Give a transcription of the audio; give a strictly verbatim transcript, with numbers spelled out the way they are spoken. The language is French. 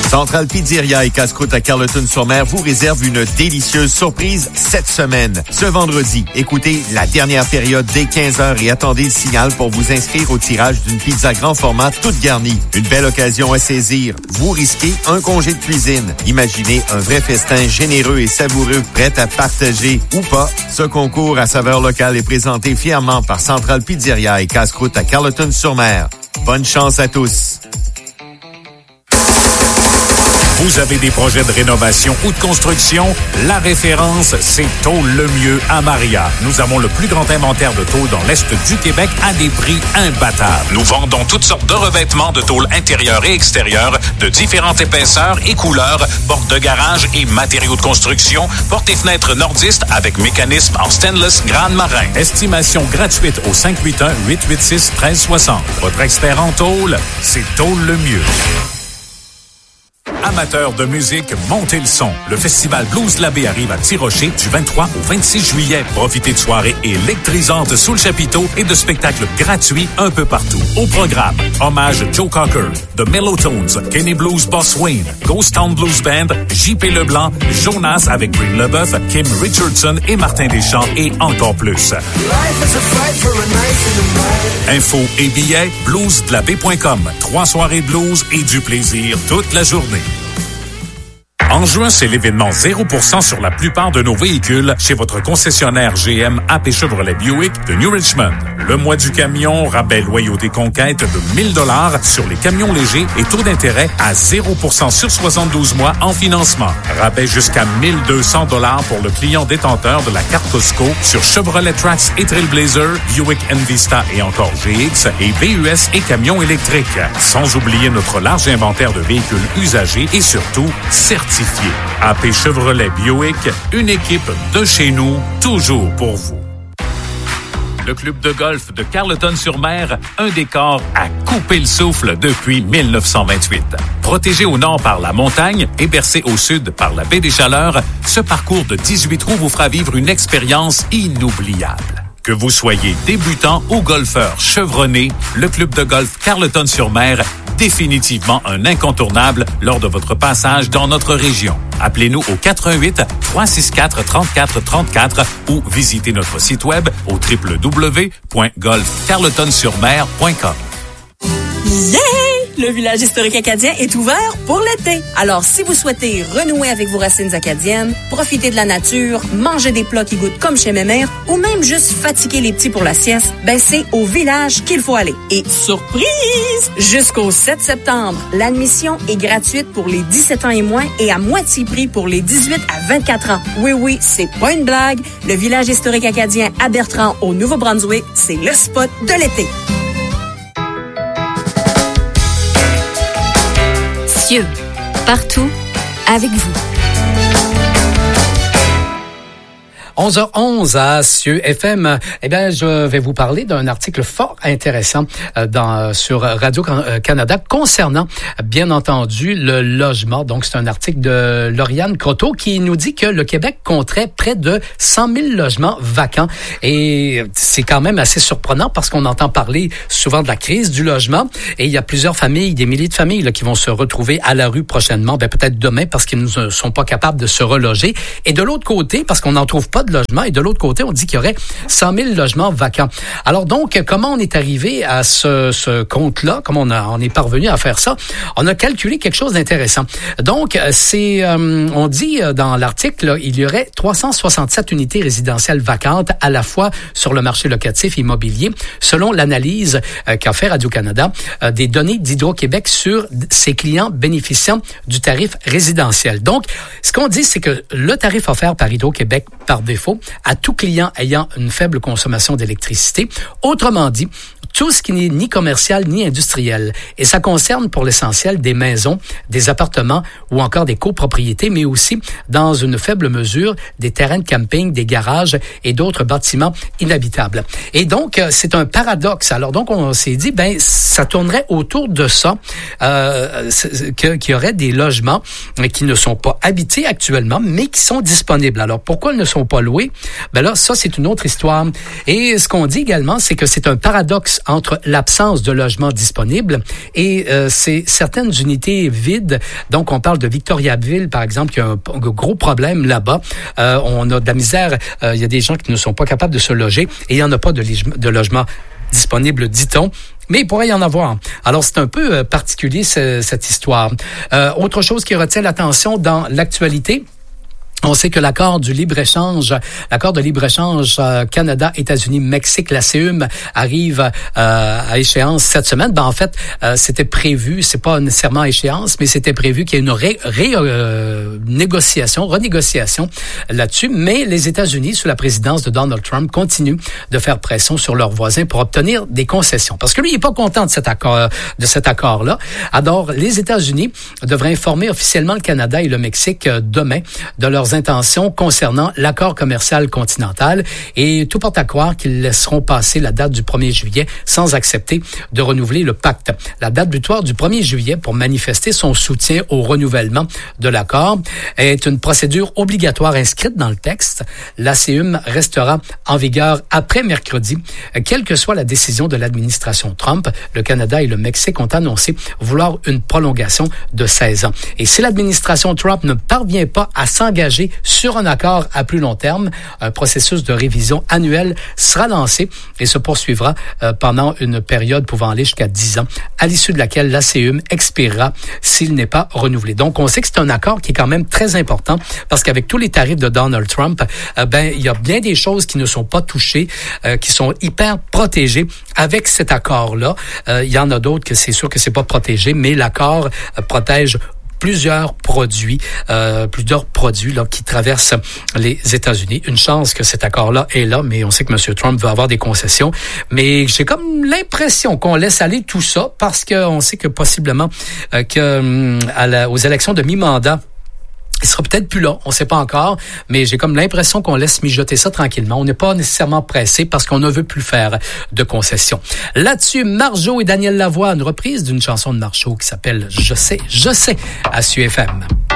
Centrale Pizzeria et Casse-Croûte à Carleton-sur-Mer vous réserve une délicieuse surprise cette semaine. Ce vendredi, écoutez la dernière période dès quinze heures et attendez le signal pour vous inscrire au tirage d'une pizza grand format toute garnie. Une belle occasion à saisir. Vous risquez un congé de cuisine. Imaginez un vrai festin généreux et savoureux prêt à partager ou pas. Ce concours à saveur locale est présenté fièrement par Centrale Pizzeria et Casse-Croûte à Carleton-sur-Mer. Bonne chance à tous. Vous avez des projets de rénovation ou de construction? La référence, c'est Tôle Le Mieux à Maria. Nous avons le plus grand inventaire de tôle dans l'Est du Québec à des prix imbattables. Nous vendons toutes sortes de revêtements de tôle intérieure et extérieure, de différentes épaisseurs et couleurs, portes de garage et matériaux de construction, portes et fenêtres nordistes avec mécanisme en stainless grade marin. Estimation gratuite au cinq huit un, huit huit six, un trois six zéro. Votre expert en tôle, c'est Tôle Le Mieux. Amateurs de musique, montez le son. Le festival Blues Labé arrive à Tirocher du vingt-trois au vingt-six juillet. Profitez de soirées électrisantes sous le chapiteau et de spectacles gratuits un peu partout. Au programme, hommage Joe Cocker, The Mellotones, Kenny Blues Boss Wayne, Ghost Town Blues Band, J P Leblanc, Jonas avec Green Leboeuf, Kim Richardson et Martin Deschamps et encore plus. Infos et billets, blues labé point com. Trois soirées de blues et du plaisir toute la journée. En juin, c'est l'événement zéro pour cent sur la plupart de nos véhicules chez votre concessionnaire G M A P Chevrolet Buick de New Richmond. Le mois du camion, rabais loyauté conquête de mille dollars sur les camions légers et taux d'intérêt à zéro pour cent sur soixante-douze mois en financement. Rabais jusqu'à mille deux cents dollars pour le client détenteur de la carte Costco sur Chevrolet Trax et Trailblazer, Buick Envista et encore G X et V U S et camions électriques. Sans oublier notre large inventaire de véhicules usagés et surtout certifiés. A P Chevrolet Buick, une équipe de chez nous, toujours pour vous. Le club de golf de Carleton-sur-Mer, un décor à couper le souffle depuis mille neuf cent vingt-huit. Protégé au nord par la montagne et bercé au sud par la baie des Chaleurs, ce parcours de dix-huit trous vous fera vivre une expérience inoubliable. Que vous soyez débutant ou golfeur chevronné, le club de golf Carleton-sur-Mer, définitivement un incontournable lors de votre passage dans notre région. Appelez-nous au quatre un huit, trois six quatre, trente-quatre trente-quatre ou visitez notre site web au w w w point golf carleton sur mer point com. Yeah! Le village historique acadien est ouvert pour l'été. Alors, si vous souhaitez renouer avec vos racines acadiennes, profiter de la nature, manger des plats qui goûtent comme chez Mémère, ou même juste fatiguer les petits pour la sieste, ben c'est au village qu'il faut aller. Et surprise! Jusqu'au sept septembre, l'admission est gratuite pour les dix-sept ans et moins et à moitié prix pour les dix-huit à vingt-quatre ans. Oui, oui, c'est pas une blague. Le village historique acadien à Bertrand, au Nouveau-Brunswick, c'est le spot de l'été. Cieux, partout, avec vous. onze heures onze à Cieux F M. Eh bien, je vais vous parler d'un article fort intéressant euh, dans, sur Radio-Canada concernant, bien entendu, le logement. Donc, c'est un article de Lauriane Croteau qui nous dit que le Québec compterait près de cent mille logements vacants. Et c'est quand même assez surprenant parce qu'on entend parler souvent de la crise du logement. Et il y a plusieurs familles, des milliers de familles là, qui vont se retrouver à la rue prochainement, ben, peut-être demain parce qu'ils ne sont pas capables de se reloger. Et de l'autre côté, parce qu'on n'en trouve pas de logements, et de l'autre côté, on dit qu'il y aurait cent mille logements vacants. Alors donc, comment on est arrivé à ce, ce compte-là? Comment on, a, on est parvenu à faire ça? On a calculé quelque chose d'intéressant. Donc, c'est, euh, on dit dans l'article, là, il y aurait trois cent soixante-sept unités résidentielles vacantes à la fois sur le marché locatif immobilier, selon l'analyse euh, qu'a fait Radio-Canada euh, des données d'Hydro-Québec sur ses clients bénéficiant du tarif résidentiel. Donc, ce qu'on dit, c'est que le tarif offert par Hydro-Québec, par défaut, à tout client ayant une faible consommation d'électricité. Autrement dit, tout ce qui n'est ni commercial ni industriel. Et ça concerne pour l'essentiel des maisons, des appartements ou encore des copropriétés, mais aussi, dans une faible mesure, des terrains de camping, des garages et d'autres bâtiments inhabitables. Et donc, c'est un paradoxe. Alors donc, on s'est dit, ben, ça tournerait autour de ça, euh, que, qu'il y aurait des logements qui ne sont pas habités actuellement, mais qui sont disponibles. Alors, pourquoi ils ne sont pas loués? Ben là, ça, c'est une autre histoire. Et ce qu'on dit également, c'est que c'est un paradoxe entre l'absence de logements disponibles et euh, c'est certaines unités vides. Donc, on parle de Victoriaville, par exemple, qui a un, un gros problème là-bas. Euh, on a de la misère. Euh, il y a des gens qui ne sont pas capables de se loger et il n'y en a pas de, de logement disponible, dit-on. Mais il pourrait y en avoir. Alors, c'est un peu euh, particulier, ce, cette histoire. Euh, autre chose qui retient l'attention dans l'actualité, on sait que l'accord du libre-échange, l'accord de libre-échange euh, Canada, États-Unis, Mexique, la C E U M arrive euh, à échéance cette semaine. Ben, en fait, euh, c'était prévu, c'est pas nécessairement à échéance, mais c'était prévu qu'il y ait une ré, ré, euh, négociation, renégociation là-dessus. Mais les États-Unis, sous la présidence de Donald Trump, continuent de faire pression sur leurs voisins pour obtenir des concessions. Parce que lui, il est pas content de cet accord, de cet accord-là. Alors, les États-Unis devraient informer officiellement le Canada et le Mexique euh, demain de leurs intentions concernant l'accord commercial continental et tout porte à croire qu'ils laisseront passer la date du premier juillet sans accepter de renouveler le pacte. La date butoir du premier juillet pour manifester son soutien au renouvellement de l'accord est une procédure obligatoire inscrite dans le texte. La C E U M restera en vigueur après mercredi. Quelle que soit la décision de l'administration Trump, le Canada et le Mexique ont annoncé vouloir une prolongation de seize ans. Et si l'administration Trump ne parvient pas à s'engager sur un accord à plus long terme, un processus de révision annuelle sera lancé et se poursuivra euh, pendant une période pouvant aller jusqu'à dix ans, à l'issue de laquelle la C E U M expirera s'il n'est pas renouvelé. Donc, on sait que c'est un accord qui est quand même très important parce qu'avec tous les tarifs de Donald Trump, euh, ben, il y a bien des choses qui ne sont pas touchées, euh, qui sont hyper protégées avec cet accord-là. Euh, il y en a d'autres que c'est sûr que c'est pas protégé, mais l'accord euh, protège plusieurs produits, euh, plusieurs produits là qui traversent les États-Unis. Une chance que cet accord-là est là, mais on sait que M. Trump veut avoir des concessions. Mais j'ai comme l'impression qu'on laisse aller tout ça parce qu'on sait que possiblement euh, que à la, aux élections de mi-mandat, il sera peut-être plus là, on ne sait pas encore, mais j'ai comme l'impression qu'on laisse mijoter ça tranquillement. On n'est pas nécessairement pressé parce qu'on ne veut plus faire de concessions. Là-dessus, Marjo et Daniel Lavoie, une reprise d'une chanson de Marjo qui s'appelle « Je sais, je sais » à S U F M.